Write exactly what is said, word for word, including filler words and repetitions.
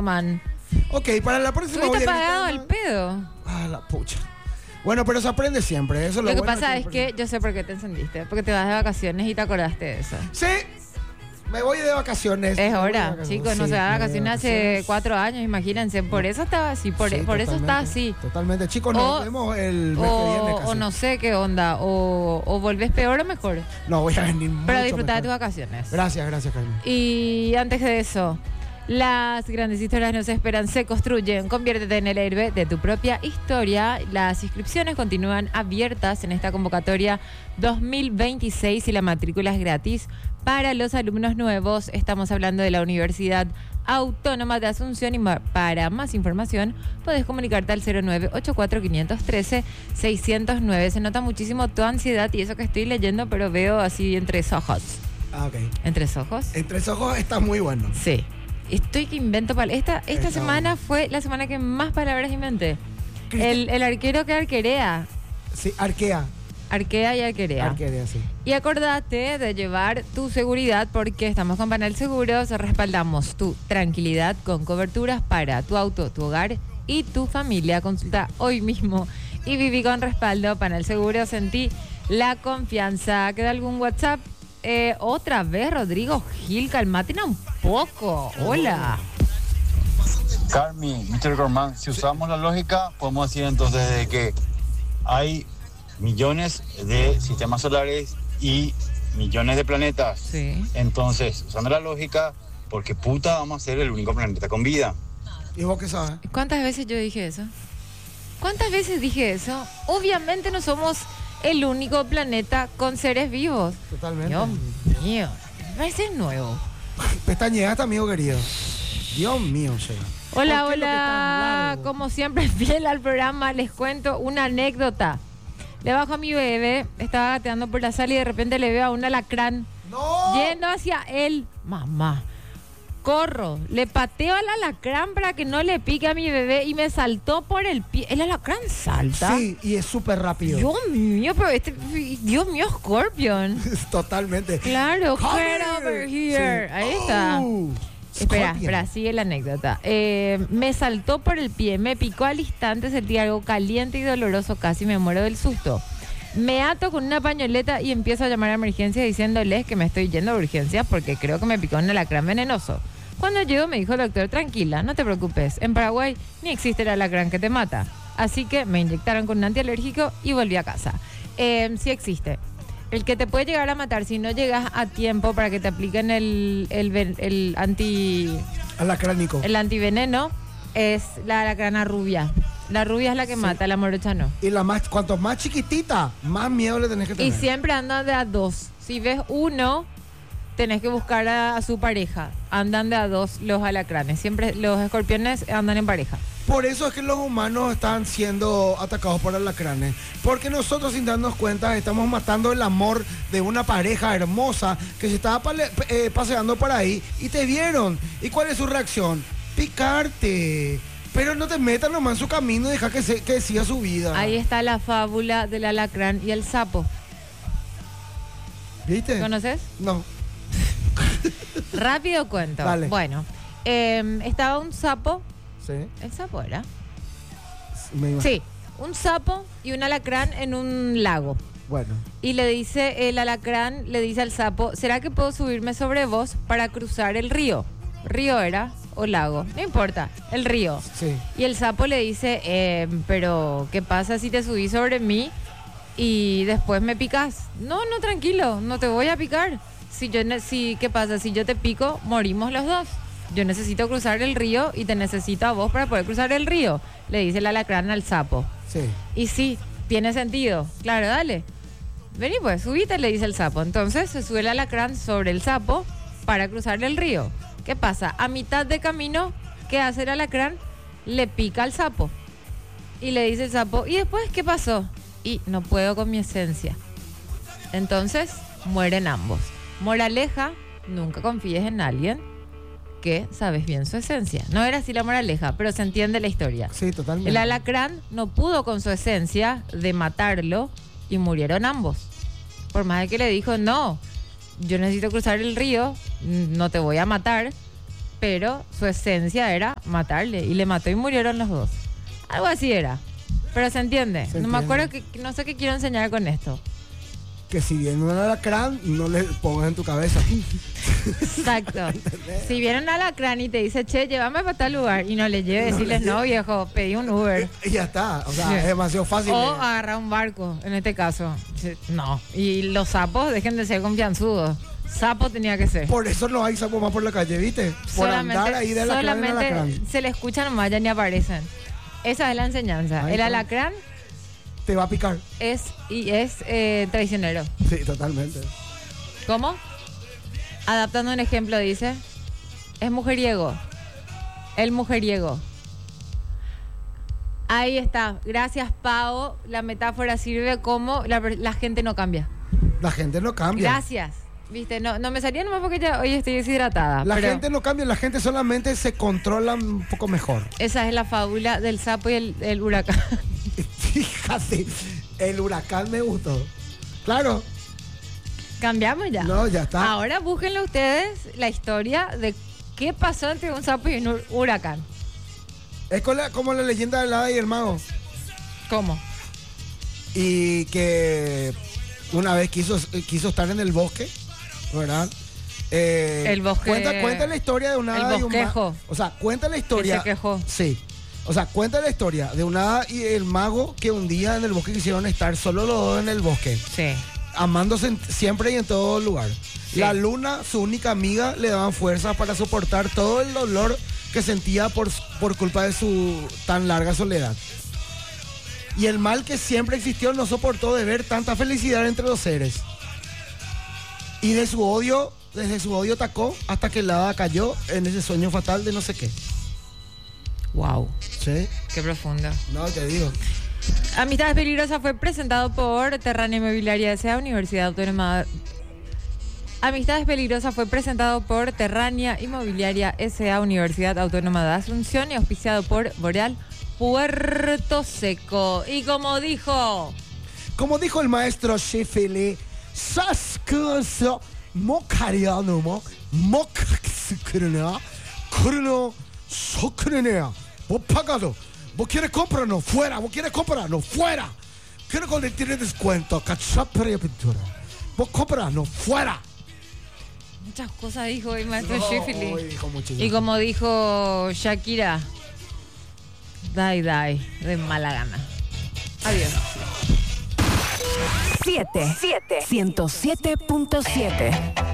man. Ok, para la próxima voy a Estuviste gritar pagado más. al pedo. Ah, la pucha. Bueno, pero se aprende siempre. Eso es lo, Lo que bueno pasa de es ser que persona. yo sé por qué te encendiste. Porque te vas de vacaciones y te acordaste de eso. Sí, me voy de vacaciones. Es Me voy de hora, vacaciones. chicos, no Sí, se va de me voy vacaciones hace vacaciones. cuatro años, imagínense. Por eso estaba así, por, Sí, por eso está totalmente, así. Totalmente. Chicos, nos O- vemos el mes que viene O, casi. o no sé qué onda, o, o volvés peor o mejor. No, voy a venir mucho Pero disfrutar de tus mejor. vacaciones. Gracias, gracias, Carmen. Y antes de eso, las grandes historias no se esperan, se construyen. Conviértete en el héroe de tu propia historia. Las inscripciones continúan abiertas en esta convocatoria dos mil veintiséis y la matrícula es gratis para los alumnos nuevos. Estamos hablando de la Universidad Autónoma de Asunción y ma- para más información puedes comunicarte al cero nueve ocho cuatro cinco uno tres seis cero nueve. Se nota muchísimo tu ansiedad y eso que estoy leyendo, pero veo así entre ojos. Ah, ok. ¿Entre ojos? Entre esos ojos está muy bueno. Sí. Estoy que invento palabras. Esta, esta Está semana bueno. fue la semana que más palabras inventé. Cristi- El, el arquero que arquerea. Sí, arquea. Arquea y arquerea. Arquea, sí. Y acordate de llevar tu seguridad porque estamos con Panal Seguros. Respaldamos tu tranquilidad con coberturas para tu auto, tu hogar y tu familia. Consulta hoy mismo y viví con respaldo. Panal Seguros, sentí la confianza. ¿Queda algún WhatsApp? Eh, otra vez, Rodrigo Gil, calmate un poco. Hola. Carmi, mister Gorman, si usamos la lógica, podemos decir entonces de que hay millones de sistemas solares y millones de planetas. Sí. Entonces, usando la lógica, porque puta vamos a ser el único planeta con vida. ¿Y vos qué sabes? ¿Cuántas veces yo dije eso? ¿Cuántas veces dije eso? Obviamente no somos el único planeta con seres vivos. Totalmente. Dios mío, me parece nuevo. Pestañeaste, amigo querido. Dios mío, Sheila. Hola, ¿Por qué lo que es tan hola. largo? Como siempre, fiel al programa, les cuento una anécdota. Le bajo a mi bebé, estaba gateando por la sala y de repente le veo a un alacrán ¡No! yendo hacia él. Mamá, corro, le pateo al alacrán para que no le pique a mi bebé y me saltó por el pie. ¿El alacrán salta? Sí, y es súper rápido. Dios mío, pero este, Dios mío, Scorpion. Totalmente. Claro, Come get here. over here. Sí. Ahí está. Oh, Espera, Scorpion. espera, sigue la anécdota. Eh, me saltó por el pie, me picó al instante, sentí algo caliente y doloroso, casi me muero del susto. Me ato con una pañoleta y empiezo a llamar a emergencia diciéndoles que me estoy yendo a urgencias porque creo que me picó un alacrán venenoso. Cuando llego me dijo el doctor, tranquila, no te preocupes, en Paraguay ni existe el alacrán que te mata. Así que me inyectaron con un antialérgico y volví a casa. Eh, sí existe. El que te puede llegar a matar si no llegas a tiempo para que te apliquen el, el, ven- el anti Alacránico. el antiveneno es la alacrana rubia. La rubia es la que mata, la morocha no. Y la más, cuanto más chiquitita, más miedo le tenés que Y tener. siempre andan de a dos. Si ves uno, tenés que buscar a, a su pareja. Andan de a dos los alacranes. Siempre los escorpiones andan en pareja. Por eso es que los humanos están siendo atacados por alacranes. Porque nosotros, sin darnos cuenta, estamos matando el amor de una pareja hermosa que se estaba pale- eh, paseando por ahí y te vieron. ¿Y cuál es su reacción? Picarte. Pero no te metas nomás en su camino y deja que, se, que siga su vida. Ahí está la fábula del alacrán y el sapo. ¿Viste? ¿Conoces? No. Rápido cuento. Dale. Bueno, eh, estaba un sapo. Sí. ¿El sapo era? Me imagino. Sí, un sapo y un alacrán en un lago. Bueno. Y le dice, el alacrán le dice al sapo, ¿será que puedo subirme sobre vos para cruzar el río? ¿Río era o lago? No importa, el río. Sí. Y el sapo le dice, eh, pero ¿qué pasa si te subís sobre mí y después me picas? No, no, tranquilo, no te voy a picar. Si yo, ne- si, ¿qué pasa? Si yo te pico, morimos los dos. Yo necesito cruzar el río y te necesito a vos para poder cruzar el río, le dice el alacrán al sapo. Sí. Y sí, tiene sentido. Claro, dale. Vení pues, subite, le dice el sapo. Entonces se sube el alacrán sobre el sapo para cruzar el río. ¿Qué pasa? A mitad de camino, ¿qué hace el alacrán? Le pica al sapo. Y le dice el sapo, ¿y después qué pasó? Y no puedo con mi esencia. Entonces, mueren ambos. Moraleja, nunca confíes en alguien que sabes bien su esencia. No era así la moraleja, pero se entiende la historia. Sí, totalmente. El alacrán no pudo con su esencia de matarlo y murieron ambos. Por más de que le dijo, no, yo necesito cruzar el río, no te voy a matar, pero su esencia era matarle y le mató y murieron los dos. Algo así era. Pero se entiende. Se no me entiende. acuerdo, que, no sé qué quiero enseñar con esto. Que si viene un alacrán, no le pongas en tu cabeza. Exacto. Si viene un alacrán y te dice, che, llévame para tal lugar, y no le lleve, No decirles, le no, viejo, pedí un Uber. Y ya está. O sea, Sí. es demasiado fácil. O eh. agarrar un barco, en este caso. Sí, no. Y los sapos, dejen de ser confianzudos. Sapo tenía que ser. Por eso no hay sapo más por la calle, ¿viste? Por andar ahí de alacrán en alacrán. solamente se le escuchan nomás, ya ni aparecen. Esa es la enseñanza. Ahí El está. alacrán Te va a picar. es y es eh, traicionero. Sí, totalmente. ¿Cómo? Adaptando un ejemplo, dice. Es mujeriego. El mujeriego. Ahí está. Gracias, Pau. La metáfora sirve como la, la gente no cambia. La gente no cambia. Gracias. Viste, no, no me salía nomás porque ya hoy estoy deshidratada. La pero gente no cambia, la gente solamente se controla un poco mejor. esa es la fábula del sapo y el, el huracán. Fíjate, el huracán me gustó. Claro, Cambiamos ya. no, ya está. Ahora búsquenlo ustedes la historia de qué pasó entre un sapo y un hur- huracán. Es con la- como la leyenda del hada y el mago. ¿Cómo? Y que una vez quiso, quiso estar en el bosque, ¿verdad? Eh, El bosque- Cuenta, cuenta la historia de una el hada y un bosquejo. mago. O sea, cuenta la historia. Que se quejó. Sí. O sea, cuenta la historia de una hada y el mago que un día en el bosque quisieron estar solo los dos en el bosque, Sí. amándose en- siempre y en todo lugar. Sí. La luna, su única amiga, le daban fuerzas para soportar todo el dolor que sentía por, por culpa de su tan larga soledad. Y el mal que siempre existió no soportó de ver tanta felicidad entre los seres. Y de su odio, desde su odio atacó hasta que la hada cayó en ese sueño fatal de no sé qué. Wow. ¿Sí? Qué profundo. No, te digo. Amistades Peligrosas fue presentado por Terrania Inmobiliaria S A, Universidad Autónoma. Amistades Peligrosas fue presentado por Terrania Inmobiliaria S A, Universidad Autónoma de Asunción y auspiciado por Boreal Puerto Seco. Y como dijo, Como dijo el maestro Shefele, Saskuso Mokariano Mokakskrena Kurno Sokrenea. Vos pagado. Vos quieres comprarnos fuera. Vos quieres comprarnos fuera. Quiero que le tiene descuento. Cachapra y pintura. Vos comprarnos fuera. muchas cosas dijo el maestro No, Sheffield. hoy dijo muchísimo. Y como dijo Shakira, die, die, de mala gana. Adiós. siete, siete, ciento siete punto siete.